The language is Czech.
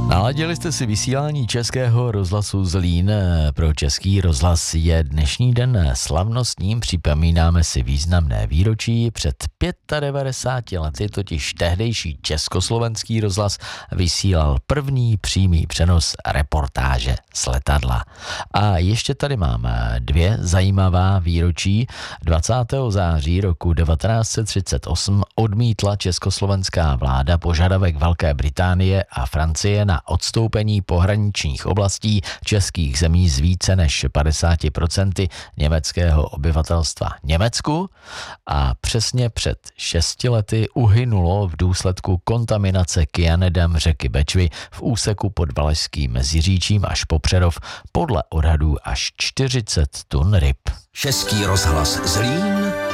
Naladili jste si vysílání Českého rozhlasu Zlín. Pro Český rozhlas je dnešní den slavnostním, připomínáme si významné výročí. Před 95 lety totiž tehdejší Československý rozhlas vysílal první přímý přenos reportáže z letadla. A ještě tady máme dvě zajímavá výročí. 20. září roku 1938 odmítla československá vláda požadavek Velké Británie a Francie na odstoupení pohraničních oblastí českých zemí z více než 50% německého obyvatelstva Německu a přesně před 6 lety uhynulo v důsledku kontaminace kyanidem řeky Bečvy v úseku pod Valašským Meziříčím až po Přerov podle odhadů až 40 tun ryb. Český rozhlas Zlín